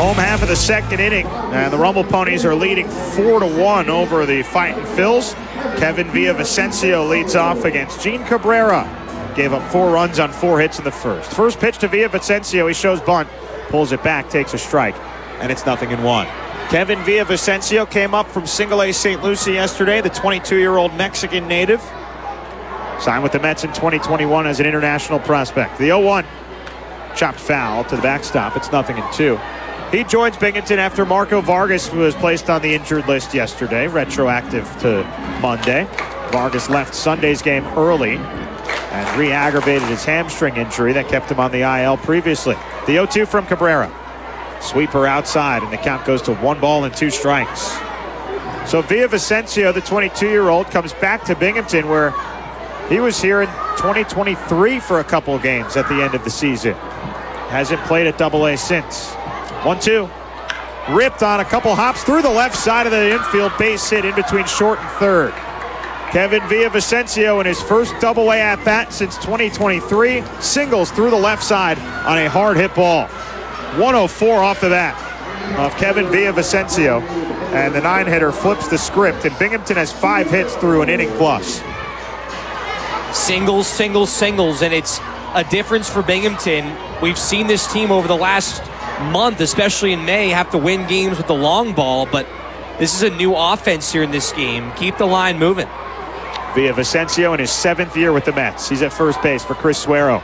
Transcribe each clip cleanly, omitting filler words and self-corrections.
Home half of the second inning, and the Rumble Ponies are leading 4-1 over the Fightin' Phils. Kevin Villavicencio leads off against Gene Cabrera. Gave up 4 runs on 4 hits in the first. First pitch to Villavicencio, he shows bunt, pulls it back, takes a strike, and it's 0-1. Kevin Villavicencio came up from Single-A St. Lucie yesterday, the 22-year-old Mexican native. Signed with the Mets in 2021 as an international prospect. The 0-1, chopped foul to the backstop. It's 0-2. He joins Binghamton after Marco Vargas was placed on the injured list yesterday, retroactive to Monday. Vargas left Sunday's game early and re-aggravated his hamstring injury that kept him on the IL previously. The 0-2 from Cabrera. Sweeper outside, and the count goes to 1-2 strikes. So Villavicencio, the 22-year-old, comes back to Binghamton, where he was here in 2023 for a couple of games at the end of the season. Hasn't played at Double-A since. 1-2. Ripped on a couple hops through the left side of the infield, base hit in between short and third. Kevin Villavicencio in his first Double-A at-bat since 2023. Singles through the left side on a hard hit ball. 104 off the bat of Kevin Villavicencio. And the 9-hitter flips the script, and Binghamton has 5 hits through an inning plus. Singles, singles, singles, and it's a difference for Binghamton. We've seen this team over the last month, especially in May, have to win games with the long ball, but this is a new offense here in this game. Keep the line moving. Villavicencio in his 7th year with the Mets. He's at first base for Chris Suero.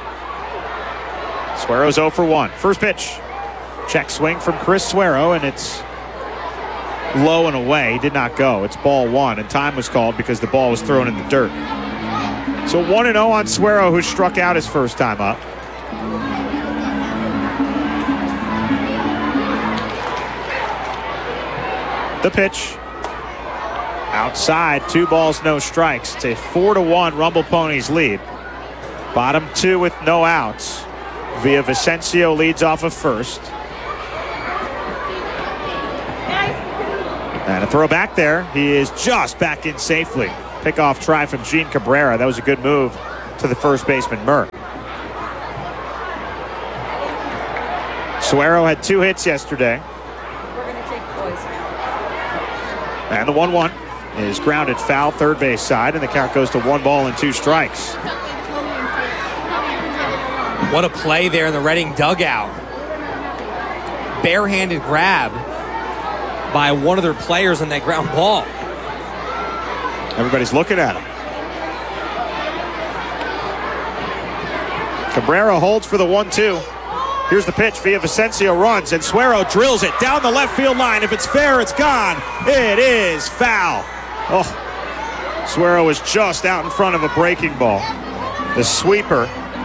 Suero's 0 for 1. First pitch. Check swing from Chris Suero, and it's low and away. He did not go. It's ball 1, and time was called because the ball was thrown in the dirt. So 1-0 on Suero, who struck out his first time up. The pitch. Outside, 2 balls, no strikes. It's a 4-1 Rumble Ponies lead. Bottom 2 with no outs. Villavicencio leads off of first. And a throw back there. He is just back in safely. Pickoff try from Gene Cabrera. That was a good move to the first baseman, Murr. Suero had 2 hits yesterday. And the 1-1 is grounded foul, third base side, and the count goes to 1-2 strikes. What a play there in the Reading dugout. Barehanded grab by one of their players on that ground ball. Everybody's looking at him. Cabrera holds for the 1-2. Here's the pitch. Villavicencio runs, and Suero drills it down the left field line. If it's fair, it's gone. It is foul. Oh, Suero was just out in front of a breaking ball. The sweeper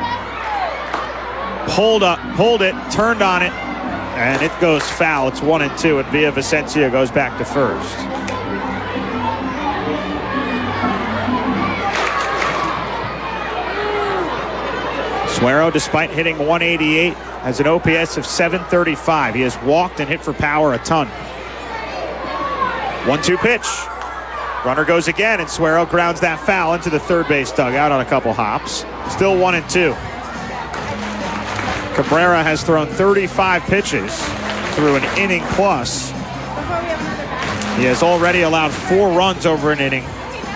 pulled it, turned on it, and it goes foul. It's 1-2, and Villavicencio goes back to first. Suero, despite hitting 188, has an OPS of 735. He has walked and hit for power a ton. 1-2 pitch. Runner goes again, and Suero grounds that foul into the third base dugout on a couple hops. Still 1-2. Cabrera has thrown 35 pitches through an inning plus. He has already allowed 4 runs over an inning,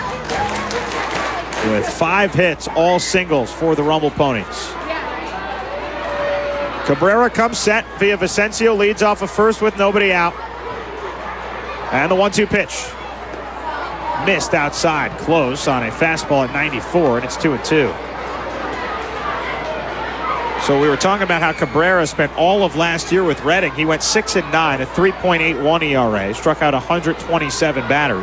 with 5 hits, all singles for the Rumble Ponies. Cabrera comes set. Villavicencio leads off of first with nobody out. And the 1-2 pitch. Missed outside, close on a fastball at 94, and it's 2-2. So we were talking about how Cabrera spent all of last year with Reading. He went 6-9, a 3.81 ERA, struck out 127 batters.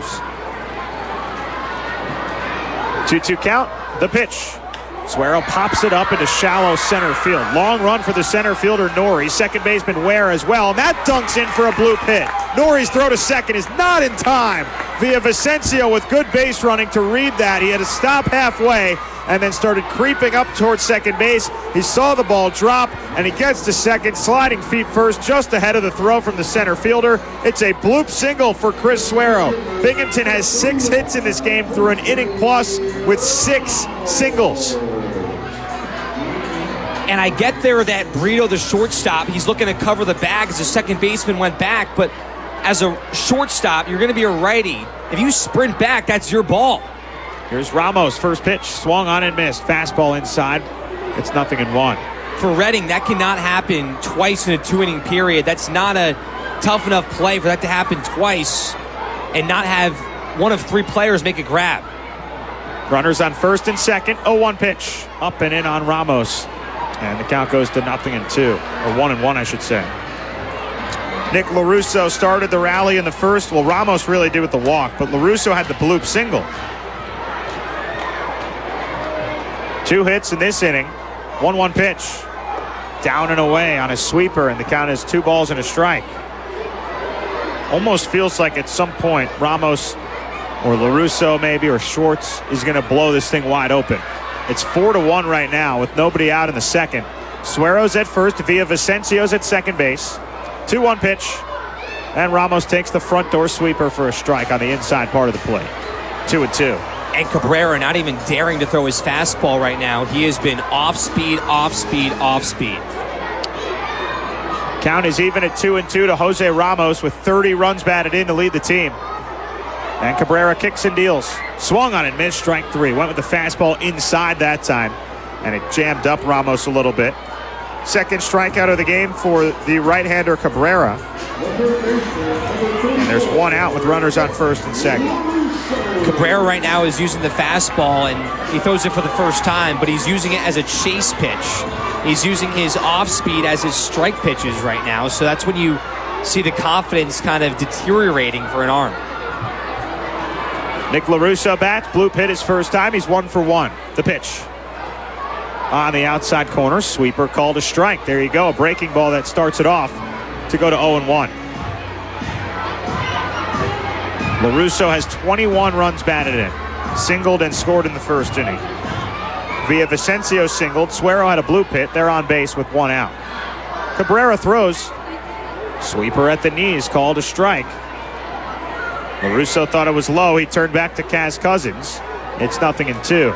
2-2 count, the pitch. Suero pops it up into shallow center field. Long run for the center fielder, Norrie. Second baseman Ware as well, and that dunks in for a blue pit. Norrie's throw to second is not in time. Villavicencio with good base running to read that. He had to stop halfway and then started creeping up towards second base. He saw the ball drop, and he gets to second, sliding feet first, just ahead of the throw from the center fielder. It's a bloop single for Chris Suero. Binghamton has 6 hits in this game through an inning plus with 6 singles. And I get there that Brito, the shortstop, he's looking to cover the bag as the second baseman went back. But as a shortstop, you're going to be a righty. If you sprint back, that's your ball. Here's Ramos, first pitch, swung on and missed. Fastball inside. It's 0-1. For Reading, that cannot happen twice in a 2-inning period. That's not a tough enough play for that to happen twice and not have one of 3 players make a grab. Runners on first and second. 0-1 pitch. Up and in on Ramos. And the count goes to 0-2. Or 1-1, I should say. Nick LaRusso started the rally in the first. Well, Ramos really did with the walk, but LaRusso had the bloop single. 2 hits in this inning. 1-1 pitch. Down and away on a sweeper, and the count is 2 balls and a strike. Almost feels like at some point Ramos or LaRusso maybe or Schwartz is going to blow this thing wide open. It's 4-1 right now with nobody out in the second. Suero's at first, Villavicencio's at second base. 2-1 pitch, and Ramos takes the front door sweeper for a strike on the inside part of the plate. 2-2. And Cabrera not even daring to throw his fastball right now. He has been off speed, off speed, off speed. Count is even at 2-2 to Jose Ramos with 30 runs batted in to lead the team. And Cabrera kicks and deals. Swung on and missed, strike 3. Went with the fastball inside that time, and it jammed up Ramos a little bit. Second strikeout of the game for the right-hander Cabrera. And there's 1 out with runners on first and second. Cabrera right now is using the fastball, and he throws it for the first time, but he's using it as a chase pitch. He's using his off-speed as his strike pitches right now, so that's when you see the confidence kind of deteriorating for an arm. Nick LaRusso bats. Bloop hit his first time. He's 1 for 1. The pitch. On the outside corner, sweeper called a strike. There you go, a breaking ball that starts it off to go to 0-1. LaRusso has 21 runs batted in. Singled and scored in the first inning. Villavicencio singled. Suero had a bloop hit. They're on base with 1 out. Cabrera throws. Sweeper at the knees, called a strike. LaRusso thought it was low. He turned back to Kaz Cousins. It's 0-2.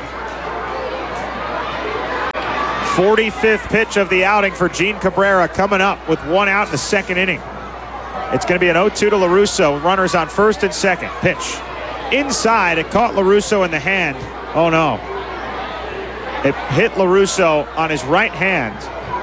45th pitch of the outing for Gene Cabrera coming up with 1 out in the second inning. It's going to be an 0-2 to LaRusso. Runners on first and second. Pitch. Inside. It caught LaRusso in the hand. Oh, no. It hit LaRusso on his right hand.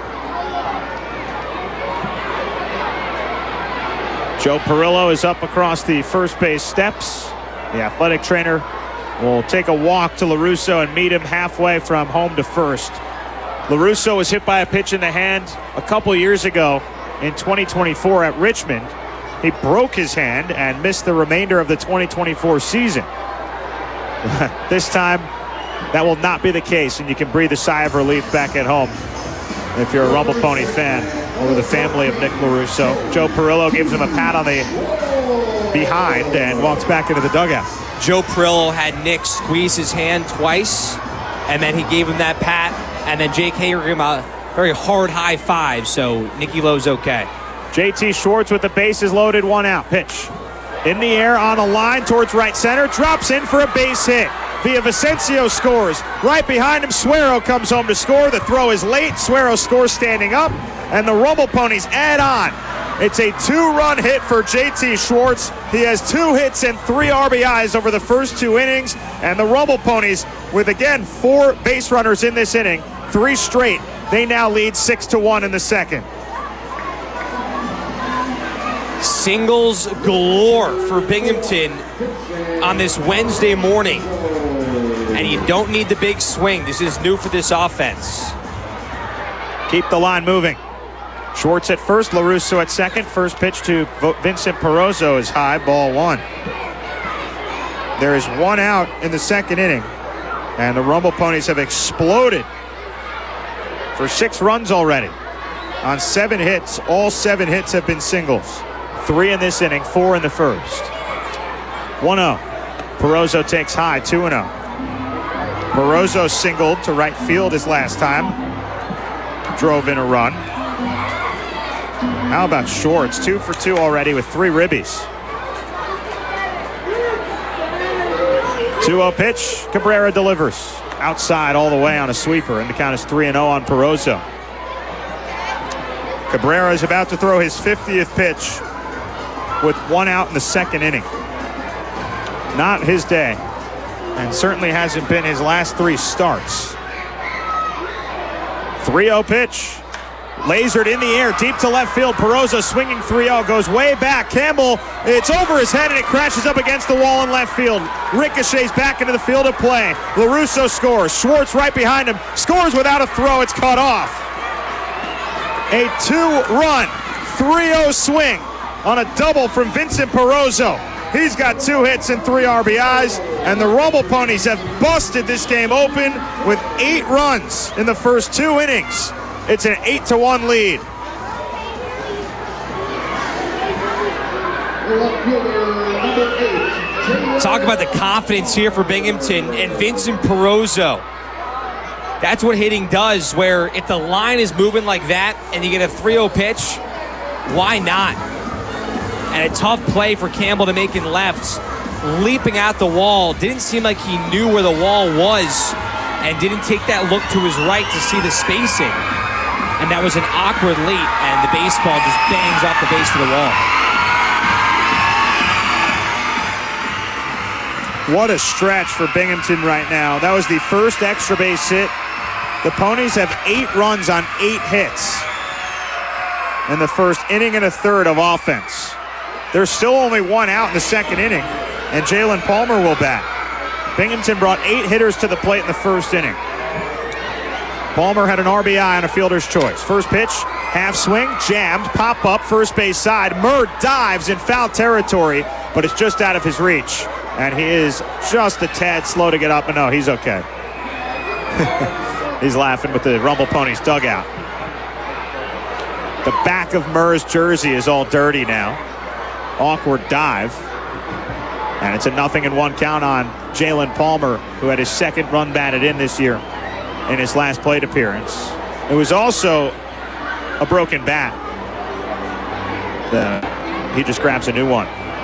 Joe Perillo is up across the first base steps. The athletic trainer will take a walk to LaRusso and meet him halfway from home to first. LaRusso was hit by a pitch in the hand a couple years ago in 2024 at Richmond. He broke his hand and missed the remainder of the 2024 season. This time, that will not be the case, and you can breathe a sigh of relief back at home if you're a Rumble Pony fan over the family of Nick LaRusso. Joe Perillo gives him a pat on the behind and walks back into the dugout. Joe Perillo had Nick squeeze his hand twice, and then he gave him that pat, and then Jake Hager gave him a very hard high five, so Nicky Lowe's okay. JT Schwartz with the bases loaded, 1 out. Pitch. In the air on a line towards right center. Drops in for a base hit. Villavicencio scores. Right behind him, Suero comes home to score. The throw is late. Suero scores standing up, and the Rumble Ponies add on. It's a 2-run hit for JT Schwartz. He has 2 hits and 3 RBIs over the first 2 innings, and the Rumble Ponies, with again 4 base runners in this inning, 3 straight, they now lead 6-1 in the second. Singles galore for Binghamton on this Wednesday morning. And you don't need the big swing. This is new for this offense. Keep the line moving. Schwartz at first, LaRusso at second. First pitch to Vincent Perozzo is high, ball 1. There is 1 out in the second inning, and the Rumble Ponies have exploded for 6 runs already. On 7 hits, all 7 hits have been singles. 3 in this inning, 4 in the first. 1-0. Perozzo takes high, 2-0. Perozzo singled to right field his last time. Drove in a run. How about Schwartz? 2 for 2 already with 3 ribbies. 2-0 pitch. Cabrera delivers. outside all the way on a sweeper, and the count is 3-0 on Perozo. Cabrera is about to throw his 50th pitch with 1 out in the second inning. Not his day, and certainly hasn't been his last 3 starts. 3-0 pitch. Lasered in the air, deep to left field. Perozo swinging 3-0, goes way back. Campbell, it's over his head and it crashes up against the wall in left field. Ricochets back into the field of play. LaRusso scores. Schwartz right behind him. Scores without a throw. It's cut off. A 2-run, 3-0 swing on a double from Vincent Perozo. He's got 2 hits and 3 RBIs, and the Rumble Ponies have busted this game open with 8 runs in the first 2 innings. It's an 8-1 lead. Talk about the confidence here for Binghamton and Vincent Perozo. That's what hitting does, where if the line is moving like that and you get a 3-0 pitch, why not? And a tough play for Campbell to make in left, leaping out the wall. Didn't seem like he knew where the wall was and didn't take that look to his right to see the spacing. And that was an awkward leap, and the baseball just bangs off the base of the wall. What a stretch for Binghamton right now. That was the first extra base hit. The Ponies have 8 runs on 8 hits in the first inning and a third of offense. There's still only 1 out in the second inning, and Jalen Palmer will bat. Binghamton brought 8 hitters to the plate in the first inning. Palmer had an RBI on a fielder's choice. First pitch, half swing, jammed, pop up, first base side. Murr dives in foul territory, but it's just out of his reach. And he is just a tad slow to get up. And no, he's okay. He's laughing with the Rumble Ponies dugout. The back of Murr's jersey is all dirty now. Awkward dive. And it's a 0-1 count on Jalen Palmer, who had his second run batted in this year in his last plate appearance. It was also a broken bat. He just grabs a new one.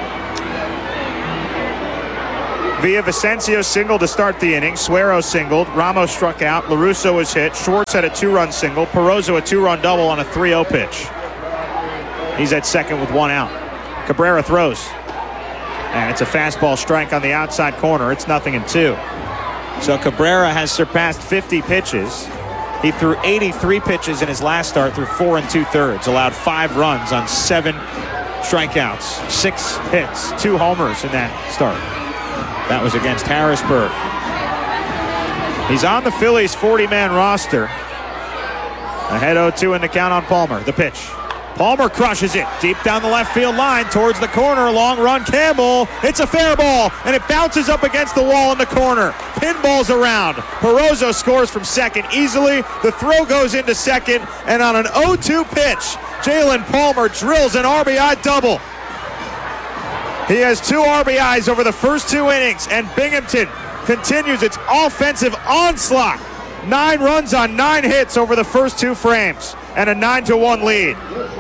Villavicencio singled to start the inning. Suero singled. Ramos struck out. LaRusso was hit. Schwartz had a 2-run single. Perozo a 2-run double on a 3-0 pitch. He's at second with 1 out. Cabrera throws. And it's a fastball strike on the outside corner. It's 0-2. So Cabrera has surpassed 50 pitches. He threw 83 pitches in his last start through 4 2/3. Allowed 5 runs on 7 strikeouts, 6 hits, 2 homers in that start. That was against Harrisburg. He's on the Phillies' 40-man roster. Ahead 0-2 in the count on Palmer. The pitch. Palmer crushes it deep down the left field line towards the corner. Long run, Campbell. It's a fair ball, and it bounces up against the wall in the corner. Pinballs around. Perozo scores from second easily. The throw goes into second, and on an 0-2 pitch, Jalen Palmer drills an RBI double. He has 2 RBIs over the first 2 innings, and Binghamton continues its offensive onslaught. 9 runs on 9 hits over the first 2 frames, and a 9-1 lead.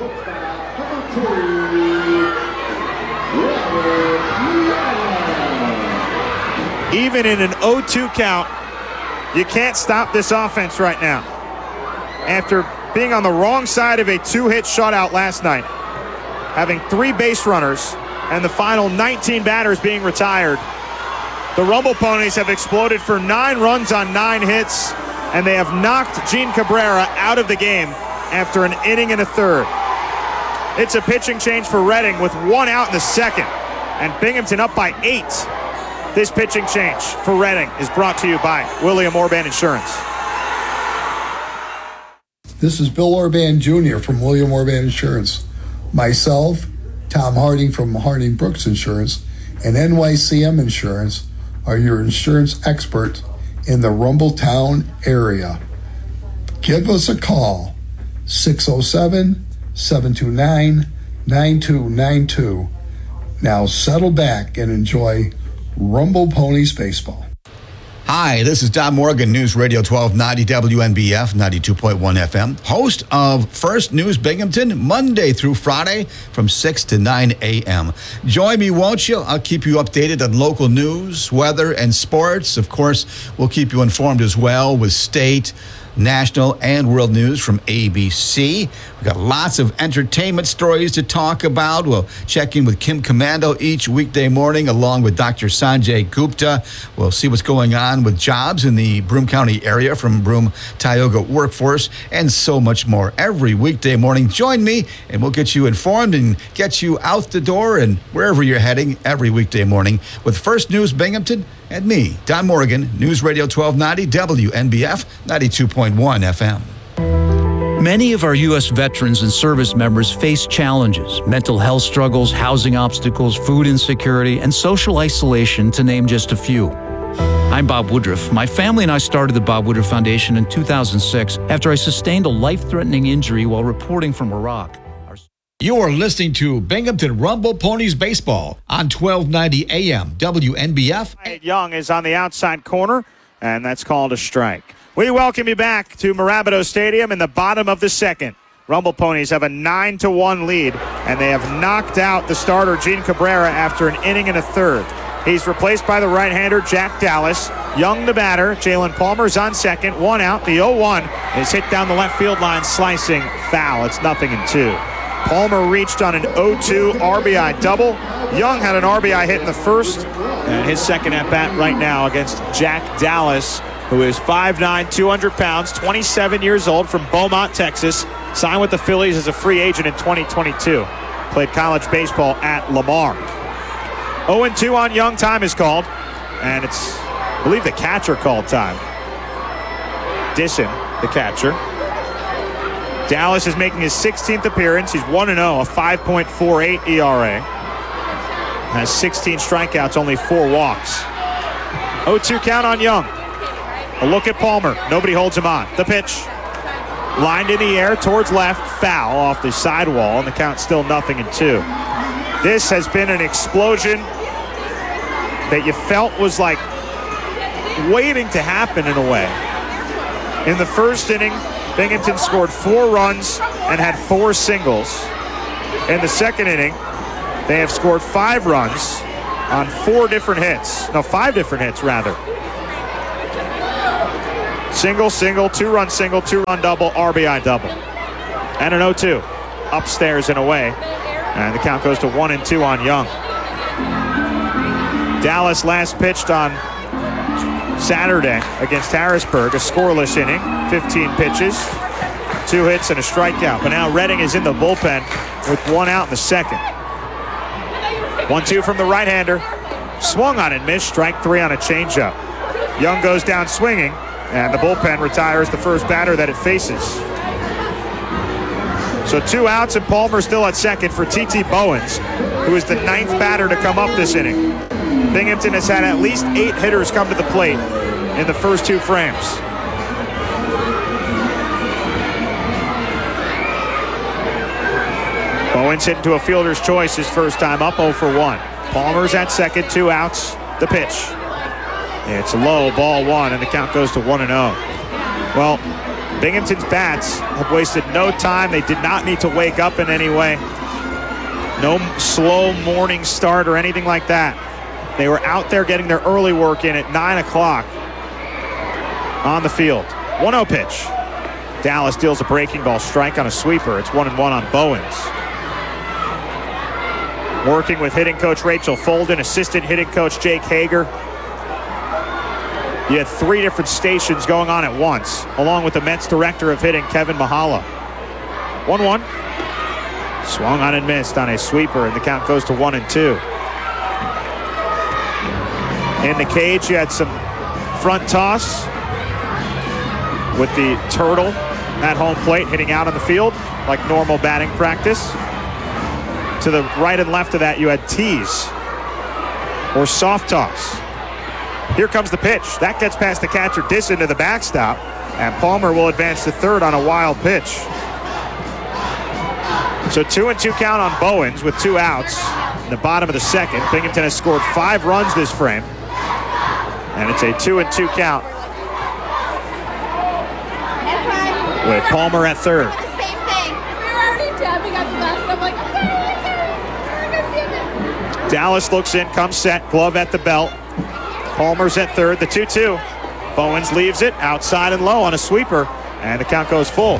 Even in an 0-2 count, you can't stop this offense right now. After being on the wrong side of a 2-hit shutout last night, having 3 base runners, and the final 19 batters being retired, the Rumble Ponies have exploded for 9 runs on 9 hits, and they have knocked Gene Cabrera out of the game after an inning and a third. It's a pitching change for Reading with 1 out in the second, and Binghamton up by 8. This pitching change for Reading is brought to you by William Orban Insurance. This is Bill Orban Jr. from William Orban Insurance. Myself, Tom Harding from Harding Brooks Insurance, and NYCM Insurance are your insurance experts in the Rumbletown area. Give us a call, 607-729-9292. Now settle back and enjoy Rumble Ponies baseball. Hi, this is Don Morgan, News Radio 1290 WNBF 92.1 FM, host of First News Binghamton, Monday through Friday from 6 to 9 a.m. Join me, won't you? I'll keep you updated on local news, weather, and sports. Of course, we'll keep you informed as well with state, national, and world news from ABC. We've got lots of entertainment stories to talk about. We'll check in with Kim Commando each weekday morning, along with Dr. Sanjay Gupta. We'll see what's going on with jobs in the Broome County area from Broome Tioga Workforce, and so much more. Every weekday morning, join me, and we'll get you informed and get you out the door and wherever you're heading every weekday morning with First News Binghamton and me, Don Morgan, News Radio 1290 WNBF 92.1 FM. Many of our U.S. veterans and service members face challenges, mental health struggles, housing obstacles, food insecurity, and social isolation, to name just a few. I'm Bob Woodruff. My family and I started the Bob Woodruff Foundation in 2006 after I sustained a life-threatening injury while reporting from Iraq. You are listening to Binghamton Rumble Ponies Baseball on 1290 AM WNBF. Young is on the outside corner, and that's called a strike. We welcome you back to Marabato Stadium in the bottom of the second. Rumble Ponies have a 9-1 lead, and they have knocked out the starter, Gene Cabrera, after an inning and a third. He's replaced by the right-hander, Jack Dallas. Young the batter. Jalen Palmer's on second. 1 out. The 0-1 is hit down the left field line, slicing foul. It's 0-2. Palmer reached on an 0-2 RBI double. Young had an RBI hit in the first, and his second at-bat right now against Jack Dallas, who is 5'9", 200 pounds, 27 years old, from Beaumont, Texas. Signed with the Phillies as a free agent in 2022. Played college baseball at Lamar. 0-2 on Young. Time is called, and it's, I believe, the catcher called time. Disson, the catcher. Dallas is making his 16th appearance. He's 1-0, a 5.48 ERA. Has 16 strikeouts, only 4 walks. 0-2 count on Young. A look at Palmer. Nobody holds him on. The pitch. Lined in the air towards left. Foul off the sidewall, and the count's still 0-2. This has been an explosion that you felt was like waiting to happen in a way. In the first inning, Binghamton scored 4 runs and had 4 singles. In the second inning, they have scored 5 runs on 4 different hits. No, 5 different hits, rather. Single, 2-run single, 2-run double, RBI double. And an 0-2 upstairs and away. And the count goes to 1-2 on Young. Dallas last pitched on Saturday against Harrisburg, a scoreless inning, 15 pitches, 2 hits and a strikeout. But now Redding is in the bullpen with 1 out in the second. 1-2 from the right-hander. Swung on and missed, strike 3 on a changeup. Young goes down swinging, and the bullpen retires the first batter that it faces. So 2 outs, and Palmer still at second for T.T. Bowens, who is the 9th batter to come up this inning. Binghamton has had at least 8 hitters come to the plate in the first 2 frames. Bowens hit into a fielder's choice his first time up, 0-1. Palmer's at second, 2 outs. The pitch. It's low, ball 1, and the count goes to 1-0. Well, Binghamton's bats have wasted no time. They did not need to wake up in any way. No slow morning start or anything like that. They were out there getting their early work in at 9 o'clock on the field. 1-0 pitch. Dallas deals a breaking ball strike on a sweeper. It's 1-1 on Bowens. Working with hitting coach Rachel Folden, assistant hitting coach Jake Hager. You had 3 different stations going on at once, along with the Mets director of hitting, Kevin Mahala. 1-1. Swung on and missed on a sweeper, and the count goes to 1-2. In the cage, you had some front toss with the turtle at home plate hitting out on the field like normal batting practice. To the right and left of that, you had tees or soft toss. Here comes the pitch. That gets past the catcher Disson to the backstop, and Palmer will advance to third on a wild pitch. So 2-2 count on Bowens with 2 outs in the bottom of the second. Binghamton has scored 5 runs this frame. And it's a 2-2 count with Palmer at third. Same thing. We were already jabbing at the last. I'm like, okay. Dallas looks in, comes set, glove at the belt. Palmer's at third, the 2-2. Bowens leaves it outside and low on a sweeper, and the count goes full.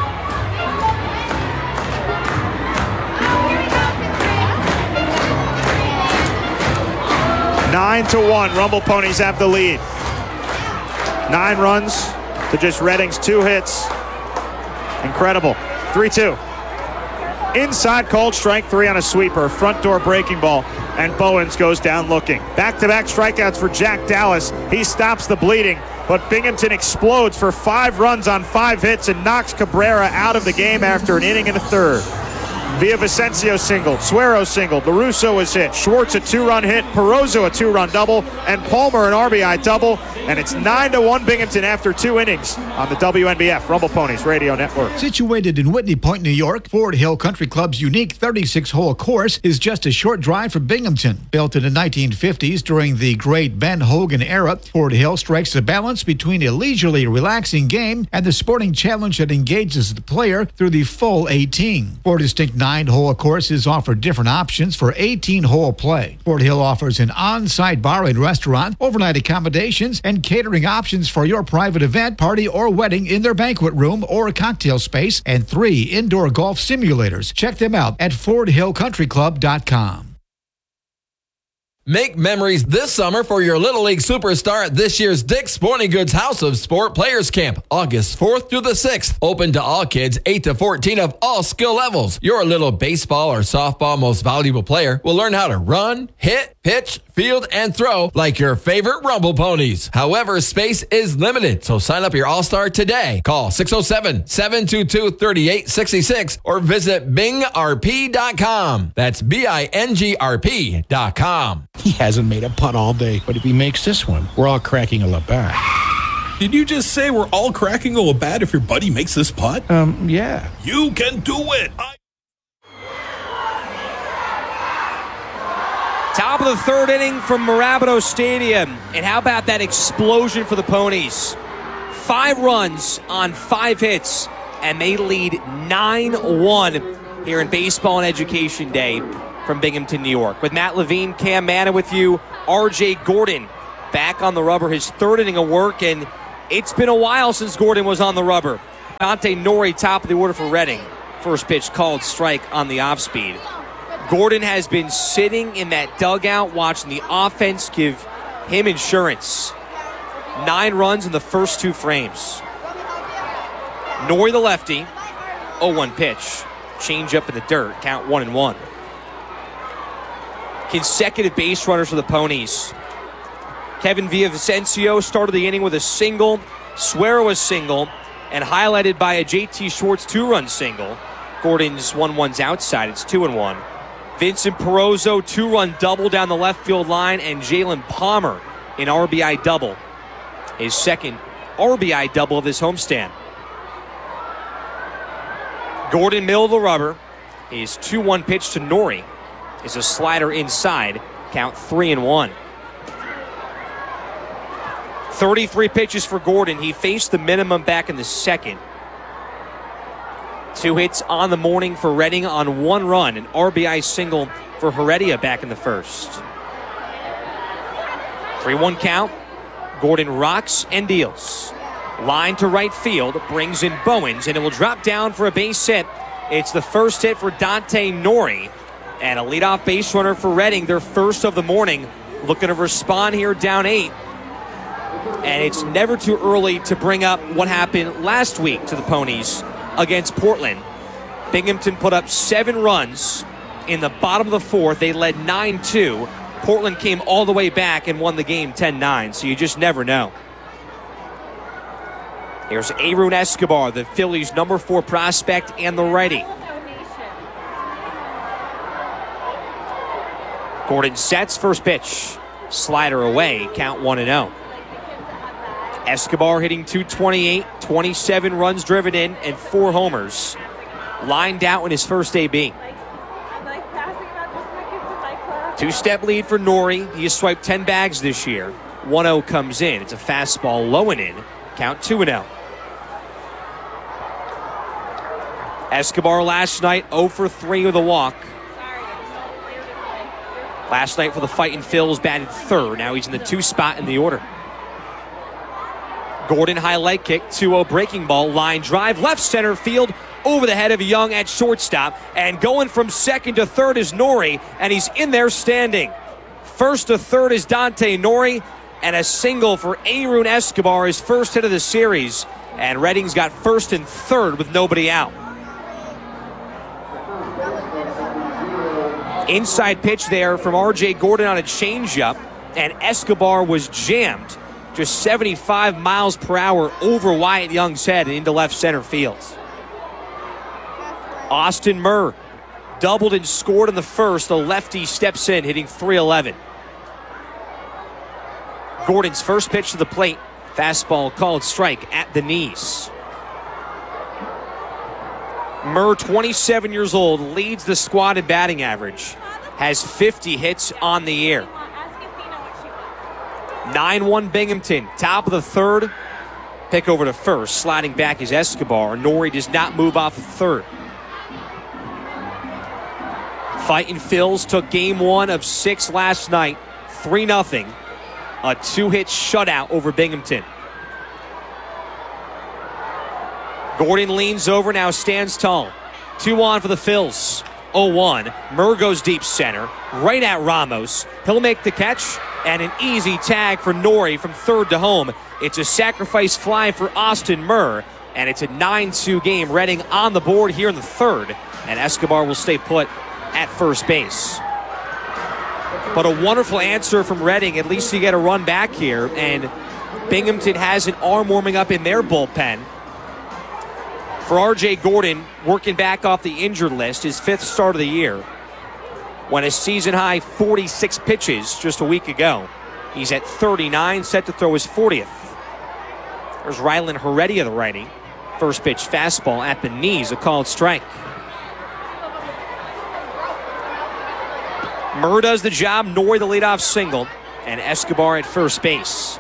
Nine to 1, Rumble Ponies have the lead. 9 runs to just Redding's 2 hits. Incredible. 3-2. Inside called strike 3 on a sweeper, front door breaking ball, and Bowens goes down looking. Back-to-back strikeouts for Jack Dallas. He stops the bleeding, but Binghamton explodes for 5 runs on 5 hits and knocks Cabrera out of the game after an inning and a third. Villavicencio singled, Suero singled, LaRusso was hit, Schwartz a 2-run hit, Perozzo a 2-run double, and Palmer an RBI double, and it's 9-1 Binghamton after 2 innings on the WNBF Rumble Ponies Radio Network. Situated in Whitney Point, New York, Ford Hill Country Club's unique 36-hole course is just a short drive from Binghamton. Built in the 1950s during the great Ben Hogan era, Ford Hill strikes a balance between a leisurely, relaxing game and the sporting challenge that engages the player through the full 18. Four distinct 9-hole courses offer different options for 18-hole play. Fort Hill offers an on-site bar and restaurant, overnight accommodations, and catering options for your private event, party, or wedding in their banquet room or cocktail space, and 3 indoor golf simulators. Check them out at FordHillCountryClub.com. Make memories this summer for your Little League superstar at this year's Dick's Sporting Goods House of Sport Players Camp, August 4th through the 6th. Open to all kids 8 to 14 of all skill levels. Your little baseball or softball most valuable player will learn how to run, hit, pitch, field, and throw like your favorite Rumble Ponies. However, space is limited, so sign up your All-Star today. Call 607-722-3866 or visit bingrp.com. That's BINGRP.com. He hasn't made a putt all day, but if he makes this one, we're all cracking a Labatt. Did you just say we're all cracking a Labatt if your buddy makes this putt? Yeah. You can do it. Top of the third inning from Mirabito Stadium. And how about that explosion for the Ponies? 5 runs on 5 hits, and they lead 9-1 here in Baseball and Education Day from Binghamton, New York. With Matt Levine, Cam Manna with you, R.J. Gordon back on the rubber, his 3rd inning of work, and it's been a while since Gordon was on the rubber. Dante Nori, top of the order for Reading. First pitch called strike on the off speed. Gordon has been sitting in that dugout watching the offense give him insurance. 9 runs in the first 2 frames. Nori, the lefty, 0-1 pitch. Change up in the dirt, count 1-1. Consecutive base runners for the Ponies. Kevin Villavicencio started the inning with a single, Suero a single, and highlighted by a JT Schwartz 2-run single. Gordon's 1-1's outside, it's 2-1. Vincent Perozzo 2-run double down the left field line, and Jalen Palmer an RBI double. His 2nd RBI double of this homestand. Gordon middle of the rubber. His 2-1 pitch to Nori is a slider inside, count 3-1. 33 pitches for Gordon. He faced the minimum back in the 2nd. 2 hits on the morning for Reading on 1 run. An RBI single for Heredia back in the 1st. 3-1 count. Gordon rocks and deals. Line to right field, brings in Bowens, and it will drop down for a base hit. It's the first hit for Dante Nori, and a leadoff base runner for Reading, their first of the morning, looking to respond here down 8. And it's never too early to bring up what happened last week to the Ponies against Portland. Binghamton put up 7 runs in the bottom of the 4th. They led 9-2. Portland came all the way back and won the game 10-9, so you just never know. Here's Arun Escobar, the Phillies' number 4 prospect and the righty. Gordon sets, first pitch. Slider away, count 1-0. Escobar hitting .228, 27 runs driven in, and 4 homers. Lined out in his first AB. 2-step lead for Nori. He has swiped 10 bags this year. 1-0 comes in. It's a fastball low and in. Count 2-0. Escobar last night 0 for 3 with a walk. Last night for the Fightin' Phils, batted third. Now he's in the 2 spot in the order. Gordon highlight kick, 2-0 breaking ball, line drive, left center field, over the head of Young at shortstop. And going from second to third is Nori, and he's in there standing. First to third is Dante Nori, and a single for Arun Escobar, his first hit of the series. And Redding's got first and third with nobody out. Inside pitch there from R.J. Gordon on a changeup, and Escobar was jammed just 75 miles per hour over Wyatt Young's head and into left center field. Austin Murr doubled and scored in the first. The lefty steps in, hitting .311. Gordon's first pitch to the plate, fastball called strike at the knees. Murr, 27 years old, leads the squad in batting average, has 50 hits on the year. 9-1 Binghamton, top of the third. Pick over to first, sliding back is Escobar. Nori does not move off the third. Fightin' Phils took game 1 of 6 last night, 3-0. A 2-hit shutout over Binghamton. Gordon leans over, now stands tall. 2 on for the Phils. 0-1. Murr goes deep center, right at Ramos. He'll make the catch, and an easy tag for Nori from third to home. It's a sacrifice fly for Austin Murr, and it's a 9-2 game. Redding on the board here in the third, and Escobar will stay put at first base. But a wonderful answer from Redding. At least you get a run back here, and Binghamton has an arm warming up in their bullpen. For R.J. Gordon, working back off the injured list, his 5th start of the year. Went a season-high 46 pitches just a week ago. He's at 39, set to throw his 40th. There's Rylan Heredia, the righty. First pitch fastball at the knees, a called strike. Murr does the job, Nori the leadoff single, and Escobar at first base.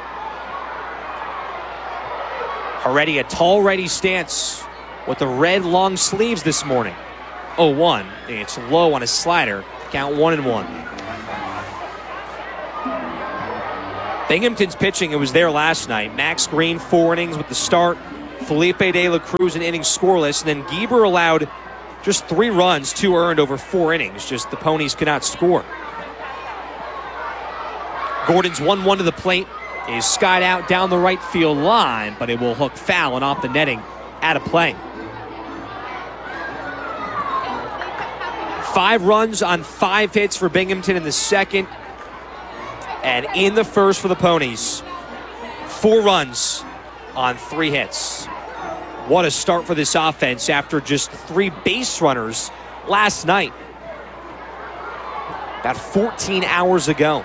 Already a tall righty stance with the red long sleeves this morning. 0-1. It's low on his slider. Count 1-1. Binghamton's pitching, it was there last night. Max Green, 4 innings with the start. Felipe De La Cruz, an inning scoreless. And then Gieber allowed just 3 runs, 2 earned over 4 innings. Just the Ponies could not score. Gordon's 1-1 to the plate. Is skied out down the right field line, but it will hook foul and off the netting out of play. 5 runs on 5 hits for Binghamton in the second. And in the first for the Ponies. 4 runs on 3 hits. What a start for this offense after just 3 base runners last night. About 14 hours ago.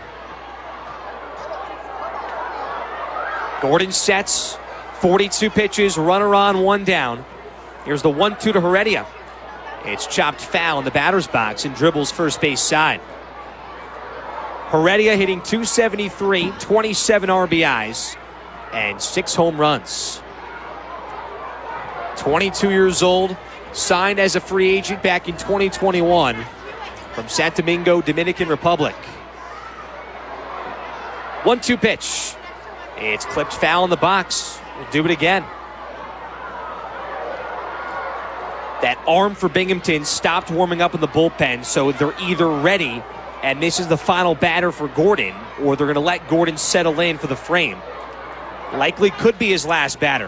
Gordon sets, 42 pitches, runner on, 1 down. Here's the 1-2 to Heredia. It's chopped foul in the batter's box and dribbles first base side. Heredia hitting .273, 27 RBIs, and 6 home runs. 22 years old, signed as a free agent back in 2021 from Santo Domingo, Dominican Republic. 1-2 pitch. It's clipped foul in the box. We'll do it again. That arm for Binghamton stopped warming up in the bullpen, so they're either ready, and this is the final batter for Gordon, or they're going to let Gordon settle in for the frame. Likely could be his last batter.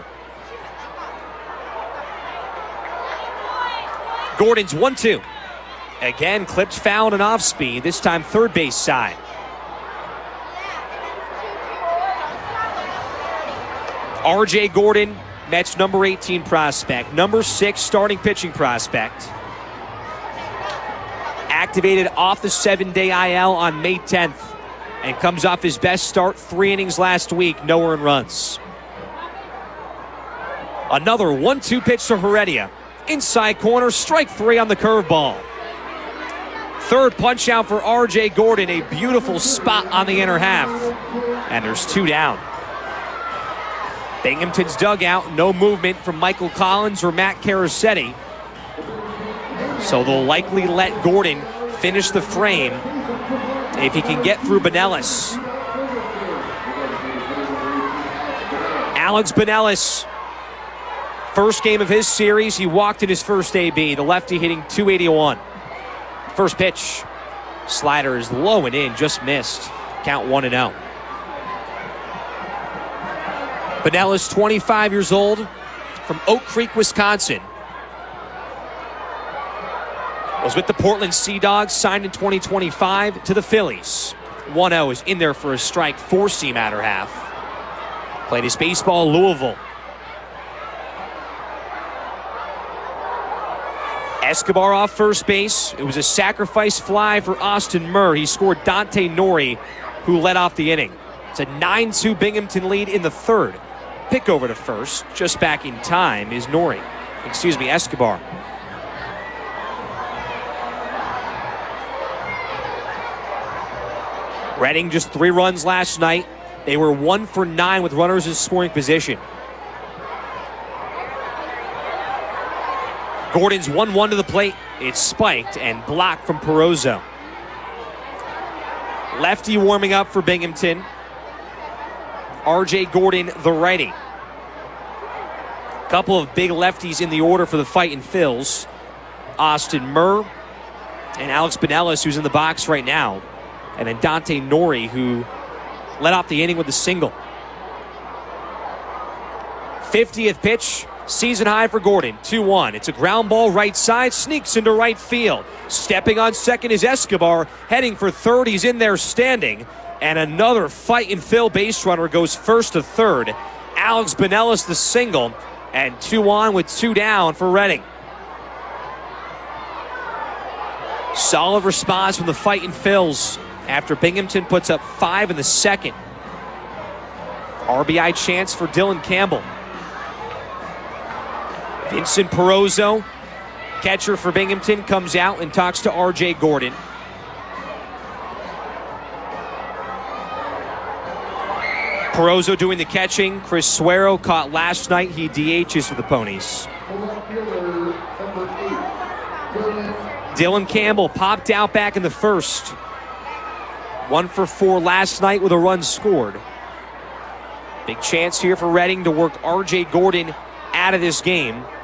Gordon's 1-2. Again, clipped foul and off speed, this time third base side. R.J. Gordon, Mets number 18 prospect. Number 6 starting pitching prospect. Activated off the 7-day IL on May 10th. And comes off his best start, 3 innings last week, no earned runs. Another 1-2 pitch to Heredia. Inside corner, strike 3 on the curveball. Third punch out for R.J. Gordon, a beautiful spot on the inner half. And there's 2 down. Binghamton's dugout, no movement from Michael Collins or Matt Carasetti. So they'll likely let Gordon finish the frame if he can get through Benelis. Alex Benelis, first game of his series, he walked in his first AB. The lefty hitting .281. First pitch, slider is low and in, just missed. Count 1-0. Benelis, 25 years old, from Oak Creek, Wisconsin. Was with the Portland Sea Dogs, signed in 2025 to the Phillies. 1-0 is in there for a strike, 4-seam outer half. Played his baseball in Louisville. Escobar off first base. It was a sacrifice fly for Austin Murr. He scored Dante Nori, who led off the inning. It's a 9-2 Binghamton lead in the third. Pick over to first, just back in time, is Escobar. Reading just 3 runs last night. They were 1 for 9 with runners in scoring position. Gordon's 1-1 to the plate. It's spiked and blocked from Perozzo. Lefty warming up for Binghamton. R.J. Gordon, the righty. Couple of big lefties in the order for the Fightin' Phils. Austin Murr and Alex Benelis, who's in the box right now. And then Dante Nori, who led off the inning with a single. 50th pitch, season high for Gordon, 2-1. It's a ground ball right side, sneaks into right field. Stepping on second is Escobar, heading for third. He's in there standing. And another Fightin' Phil base runner goes first to third. Alex Benelis the single, and 2 on with 2 down for Reading. Solid response from the Fightin' Phils after Binghamton puts up 5 in the second. RBI chance for Dylan Campbell. Vincent Perozzo, catcher for Binghamton, comes out and talks to R.J. Gordon. Perozzo doing the catching. Chris Suero caught last night. He DHs for the Ponies. Dylan Campbell popped out back in the first. 1 for 4 last night with a run scored. Big chance here for Reading to work R.J. Gordon out of this game.